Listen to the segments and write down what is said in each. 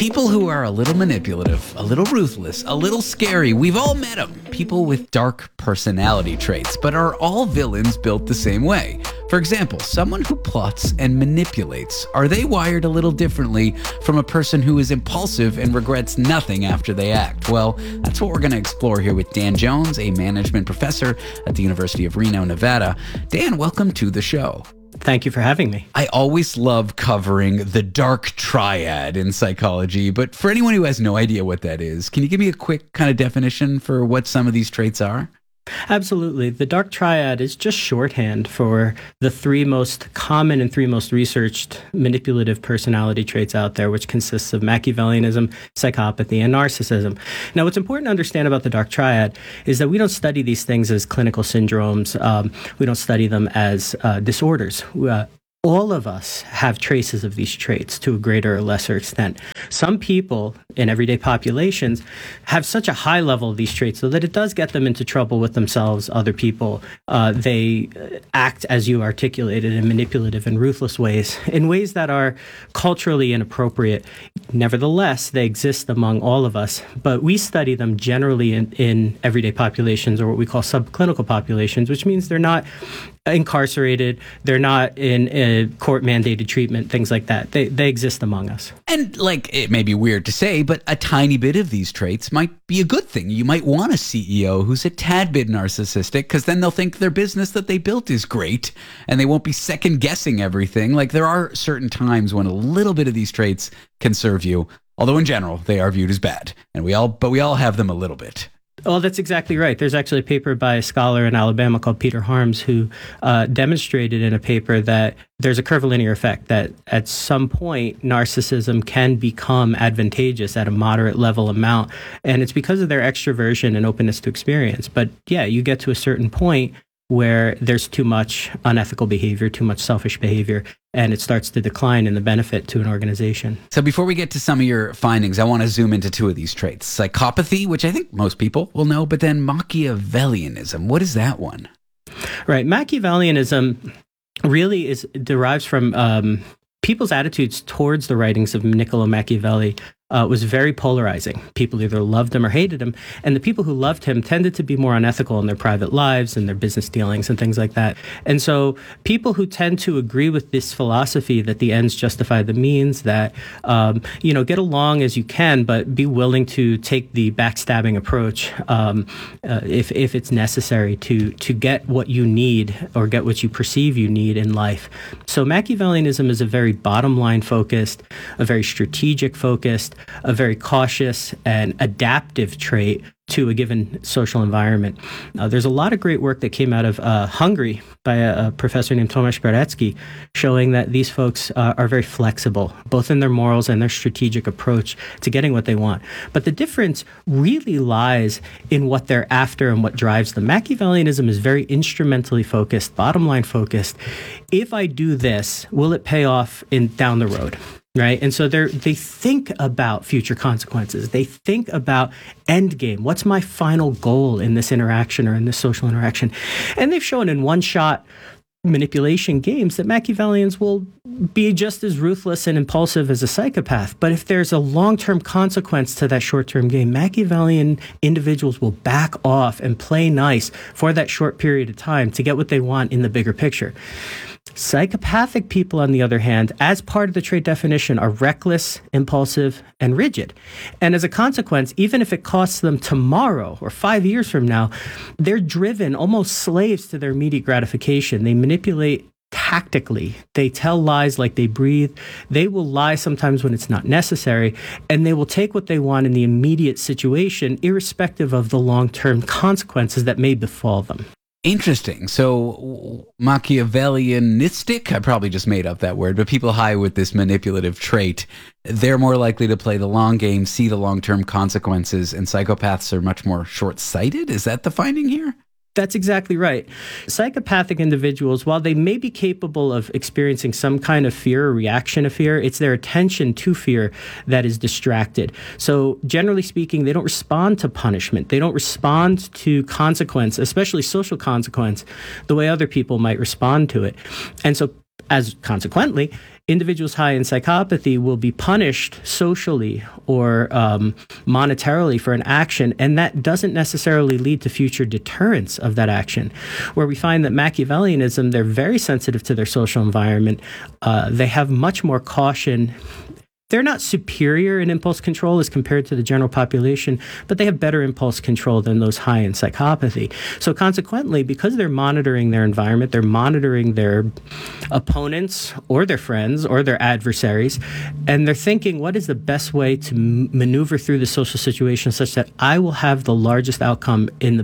People who are a little manipulative, a little ruthless, a little scary. We've all met them. People with dark personality traits, but are all villains built the same way? For example, someone who plots and manipulates. Are they wired a little differently from a person who is impulsive and regrets nothing after they act? Well, that's what we're going to explore here with Dan Jones, a management professor at the University of Reno, Nevada. Dan, welcome to the show. Thank you for having me. I always love covering the dark triad in psychology, but for anyone who has no idea what that is, can you give me a quick kind of definition for what some of these traits are? Absolutely. The dark triad is just shorthand for the three most common and three most researched manipulative personality traits out there, which consists of Machiavellianism, psychopathy, and narcissism. Now, what's important to understand about the dark triad is that we don't study these things as clinical syndromes. We don't study them as disorders. All of us have traces of these traits to a greater or lesser extent. Some people in everyday populations have such a high level of these traits so that it does get them into trouble with themselves, other people. They act, as you articulated, in manipulative and ruthless ways, in ways that are culturally inappropriate. Nevertheless, they exist among all of us, but we study them generally in everyday populations, or what we call subclinical populations, which means they're not incarcerated, they're not in court-mandated treatment, things like that. They exist among us. And it may be weird to say, but a tiny bit of these traits might be a good thing. You might want a CEO who's a tad bit narcissistic, because then they'll think their business that they built is great, and they won't be second-guessing everything. There are certain times when a little bit of these traits can serve you, although in general, they are viewed as bad. And we all have them a little bit. Oh, that's exactly right. There's actually a paper by a scholar in Alabama called Peter Harms who demonstrated in a paper that there's a curvilinear effect, that at some point narcissism can become advantageous at a moderate level amount. And it's because of their extroversion and openness to experience. But yeah, you get to a certain point where there's too much unethical behavior, too much selfish behavior, and it starts to decline in the benefit to an organization. So before we get to some of your findings, I want to zoom into two of these traits. Psychopathy, which I think most people will know, but then Machiavellianism. What is that one? Right. Machiavellianism really derives from people's attitudes towards the writings of Niccolo Machiavelli. Was very polarizing. People either loved him or hated him. And the people who loved him tended to be more unethical in their private lives and their business dealings and things like that. And so people who tend to agree with this philosophy that the ends justify the means, that, get along as you can, but be willing to take the backstabbing approach if it's necessary to get what you need or get what you perceive you need in life. So Machiavellianism is a very bottom line focused, a very strategic focused, a very cautious and adaptive trait to a given social environment. There's a lot of great work that came out of Hungary by a professor named Tomasz Garetsky showing that these folks are very flexible, both in their morals and their strategic approach to getting what they want. But the difference really lies in what they're after and what drives them. Machiavellianism is very instrumentally focused, bottom line focused. If I do this, will it pay off down the road? Right. And so they think about future consequences. They think about end game. What's my final goal in this interaction or in this social interaction? And they've shown in one-shot manipulation games that Machiavellians will be just as ruthless and impulsive as a psychopath. But if there's a long-term consequence to that short-term game, Machiavellian individuals will back off and play nice for that short period of time to get what they want in the bigger picture. Psychopathic people, on the other hand, as part of the trait definition, are reckless, impulsive, and rigid. And as a consequence, even if it costs them tomorrow or 5 years from now, they're driven, almost slaves to their immediate gratification. They manipulate tactically. They tell lies like they breathe. They will lie sometimes when it's not necessary, and they will take what they want in the immediate situation, irrespective of the long-term consequences that may befall them. Interesting. So Machiavellianistic, I probably just made up that word, but people high with this manipulative trait, they're more likely to play the long game, see the long-term consequences, and psychopaths are much more short-sighted? Is that the finding here? That's exactly right. Psychopathic individuals, while they may be capable of experiencing some kind of fear or reaction to fear, it's their attention to fear that is distracted. So generally speaking, they don't respond to punishment. They don't respond to consequence, especially social consequence, the way other people might respond to it. And so As consequently, individuals high in psychopathy will be punished socially or monetarily for an action, and that doesn't necessarily lead to future deterrence of that action. Where we find that Machiavellianism, they're very sensitive to their social environment. They have much more caution. They're not superior in impulse control as compared to the general population, but they have better impulse control than those high in psychopathy. So consequently, because they're monitoring their environment, they're monitoring their opponents or their friends or their adversaries, and they're thinking, what is the best way to maneuver through the social situation such that I will have the largest outcome in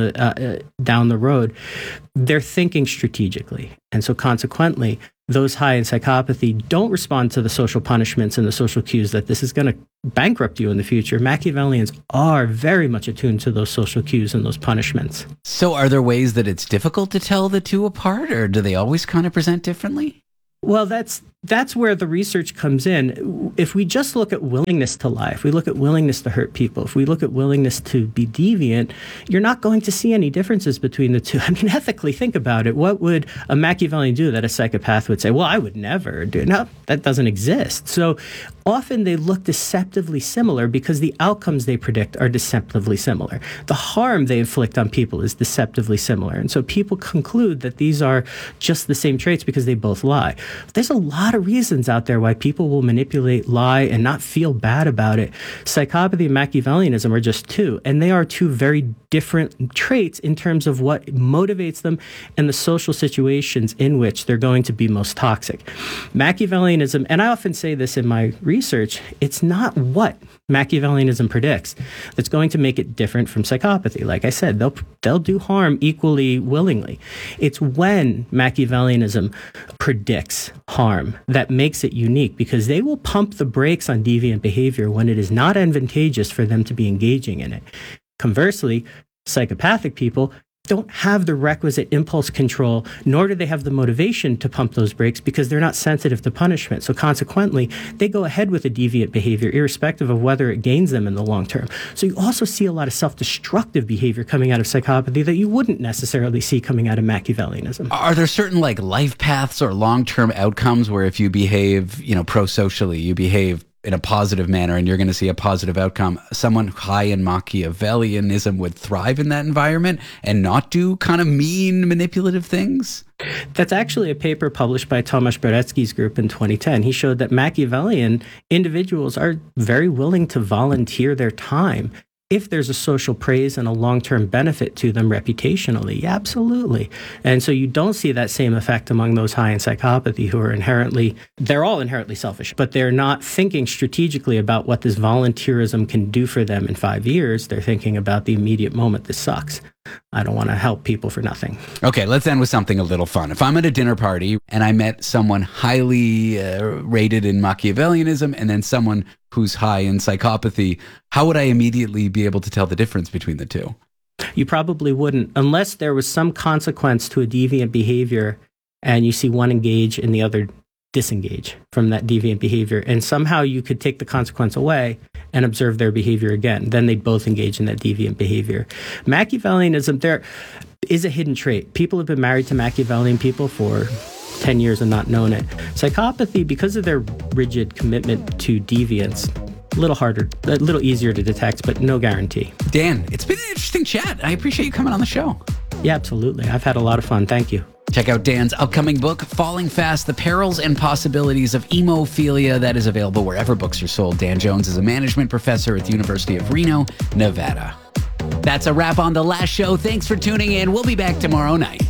the down the road? They're thinking strategically. And so consequently, those high in psychopathy don't respond to the social punishments and the social cues that this is going to bankrupt you in the future. Machiavellians are very much attuned to those social cues and those punishments. So are there ways that it's difficult to tell the two apart, or do they always kind of present differently? Well, that's where the research comes in. If we just look at willingness to lie, if we look at willingness to hurt people, if we look at willingness to be deviant, you're not going to see any differences between the two. I mean, ethically, think about it. What would a Machiavellian do that a psychopath would say, well, I would never do? No, that doesn't exist. So often they look deceptively similar because the outcomes they predict are deceptively similar. The harm they inflict on people is deceptively similar. And so people conclude that these are just the same traits because they both lie. There's a lot of reasons out there why people will manipulate, lie, and not feel bad about it. Psychopathy and Machiavellianism are just two, and they are two very different traits in terms of what motivates them and the social situations in which they're going to be most toxic. Machiavellianism, and I often say this in my research, it's not what Machiavellianism predicts that's going to make it different from psychopathy. Like I said, they'll do harm equally willingly. It's when Machiavellianism predicts harm that makes it unique, because they will pump the brakes on deviant behavior when it is not advantageous for them to be engaging in it. Conversely, psychopathic people don't have the requisite impulse control, nor do they have the motivation to pump those brakes because they're not sensitive to punishment. So consequently, they go ahead with a deviant behavior irrespective of whether it gains them in the long term. So you also see a lot of self-destructive behavior coming out of psychopathy that you wouldn't necessarily see coming out of Machiavellianism. Are there certain like life paths or long-term outcomes where if you behave, pro-socially, you behave in a positive manner and you're going to see a positive outcome? Someone high in Machiavellianism would thrive in that environment and not do kind of mean, manipulative things? That's actually a paper published by Tomasz Beretsky's group in 2010. He showed that Machiavellian individuals are very willing to volunteer their time if there's a social praise and a long-term benefit to them reputationally. Yeah, absolutely. And so you don't see that same effect among those high in psychopathy who are they're all inherently selfish, but they're not thinking strategically about what this volunteerism can do for them in 5 years. They're thinking about the immediate moment. This sucks. I don't want to help people for nothing. Okay, let's end with something a little fun. If I'm at a dinner party and I met someone highly rated in Machiavellianism and then someone who's high in psychopathy, how would I immediately be able to tell the difference between the two? You probably wouldn't, unless there was some consequence to a deviant behavior and you see one engage and the other disengage from that deviant behavior. And somehow you could take the consequence away and observe their behavior again. Then they'd both engage in that deviant behavior. Machiavellianism, there is a hidden trait. People have been married to Machiavellian people for 10 years and not known it. Psychopathy, because of their rigid commitment to deviance, a little harder, a little easier to detect, but no guarantee. Dan, it's been an interesting chat. I appreciate you coming on the show. Yeah, absolutely. I've had a lot of fun. Thank you. Check out Dan's upcoming book, Falling Fast, The Perils and Possibilities of Emophilia. That is available wherever books are sold. Dan Jones is a management professor at the University of Reno, Nevada. That's a wrap on The Last Show. Thanks for tuning in. We'll be back tomorrow night.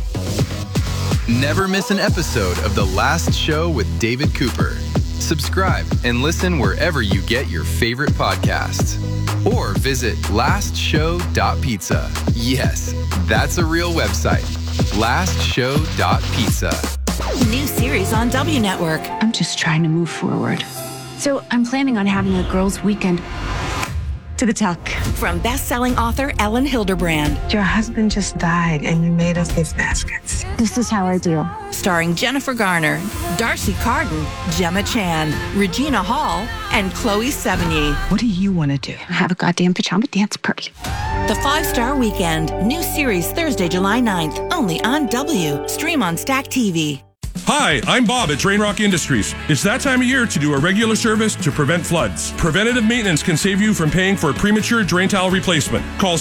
Never miss an episode of The Last Show with David Cooper. Subscribe and listen wherever you get your favorite podcasts. Or visit lastshow.pizza. Yes, that's a real website. lastshow.pizza. New series on W Network. I'm just trying to move forward. So I'm planning on having a girls' weekend to the tuck. From best-selling author Ellen Hilderbrand. Your husband just died and you made us gift baskets. This is how I do. Starring Jennifer Garner, Darcy Carden, Gemma Chan, Regina Hall, and Chloe Sevigny. What do you want to do? Have a goddamn pajama dance party. The 5-Star Weekend. New series Thursday, July 9th. Only on W. Stream on Stack TV. Hi, I'm Bob at Drain Rock Industries. It's that time of year to do a regular service to prevent floods. Preventative maintenance can save you from paying for a premature drain tile replacement. Call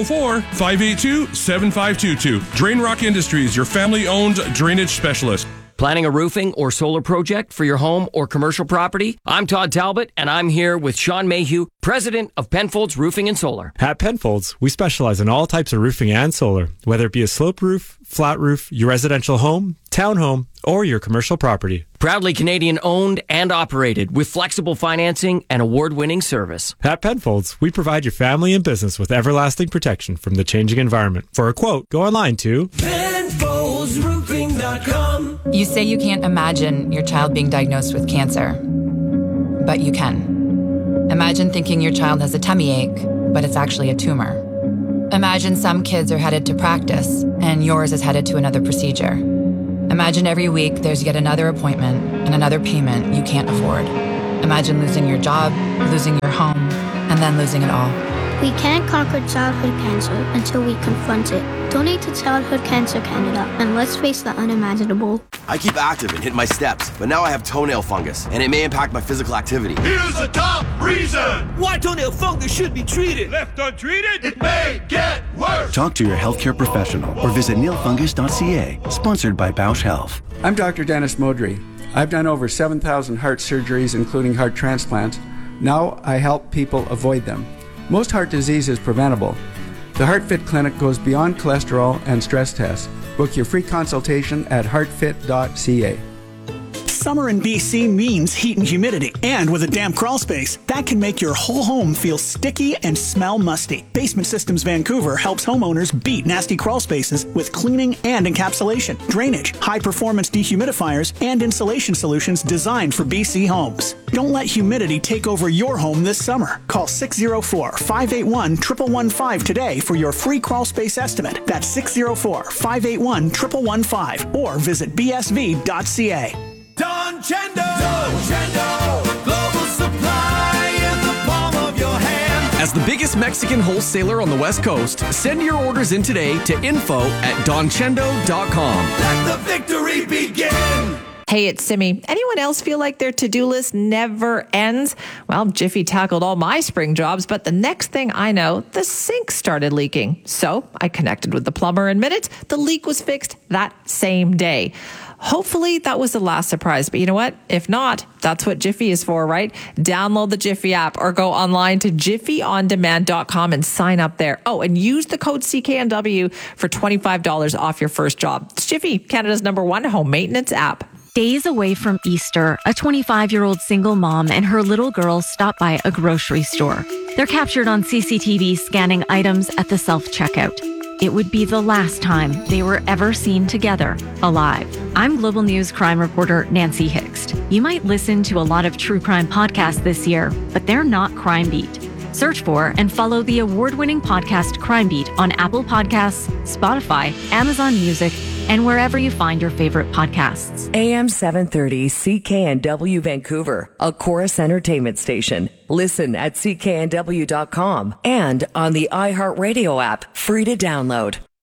604-582-7522. Drain Rock Industries, your family-owned drainage specialist. Planning a roofing or solar project for your home or commercial property? I'm Todd Talbot, and I'm here with Sean Mayhew, president of Penfolds Roofing and Solar. At Penfolds, we specialize in all types of roofing and solar, whether it be a sloped roof, flat roof, your residential home, townhome, or your commercial property. Proudly Canadian owned and operated with flexible financing and award-winning service. At Penfolds, we provide your family and business with everlasting protection from the changing environment. For a quote, go online to PenfoldsRoofing.com. You say you can't imagine your child being diagnosed with cancer, but you can. Imagine thinking your child has a tummy ache, but it's actually a tumor. Imagine some kids are headed to practice and yours is headed to another procedure. Imagine every week there's yet another appointment and another payment you can't afford. Imagine losing your job, losing your home, and then losing it all. We can't conquer childhood cancer until we confront it. Donate to Childhood Cancer Canada and let's face the unimaginable. I keep active and hit my steps, but now I have toenail fungus, and it may impact my physical activity. Here's the top reason why toenail fungus should be treated. Left untreated, it may get worse. Talk to your healthcare professional or visit nilfungus.ca. Sponsored by Bausch Health. I'm Dr. Dennis Modry. I've done over 7,000 heart surgeries, including heart transplants. Now I help people avoid them. Most heart disease is preventable. The HeartFit Clinic goes beyond cholesterol and stress tests. Book your free consultation at heartfit.ca. Summer in BC means heat and humidity. And with a damp crawl space, that can make your whole home feel sticky and smell musty. Basement Systems Vancouver helps homeowners beat nasty crawl spaces with cleaning and encapsulation, drainage, high-performance dehumidifiers, and insulation solutions designed for BC homes. Don't let humidity take over your home this summer. Call 604-581-1115 today for your free crawl space estimate. That's 604-581-1115 or visit bsv.ca. Don Chendo, global supply in the palm of your hand. As the biggest Mexican wholesaler on the West Coast, send your orders in today to info@donchendo.com. Let the victory begin. Hey, it's Simi. Anyone else feel like their to-do list never ends? Well, Jiffy tackled all my spring jobs, but the next thing I know, the sink started leaking. So I connected with the plumber in minutes. The leak was fixed that same day. Hopefully that was the last surprise, but you know what? If not, that's what Jiffy is for, right? Download the Jiffy app or go online to jiffyondemand.com and sign up there. Oh, and use the code CKNW for $25 off your first job. It's Jiffy, Canada's #1 home maintenance app. Days away from Easter, a 25-year-old single mom and her little girl stop by a grocery store. They're captured on CCTV scanning items at the self-checkout. It would be the last time they were ever seen together, alive. I'm Global News crime reporter Nancy Hixt. You might listen to a lot of true crime podcasts this year, but they're not Crime Beat. Search for and follow the award-winning podcast Crime Beat on Apple Podcasts, Spotify, Amazon Music, and wherever you find your favorite podcasts. AM 730 CKNW Vancouver, a Chorus Entertainment station. Listen at cknw.com and on the iHeartRadio app, free to download.